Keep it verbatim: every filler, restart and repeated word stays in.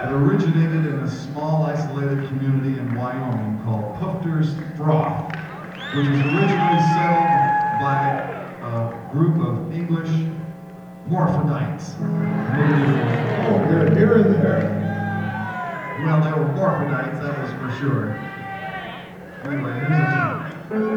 It originated in a small, isolated community in Wyoming called Pufter's Froth, which was originally settled by a group of English morphodites. Oh, good, here and there. Well, they were morphodites, that was for sure. Anyway, here's a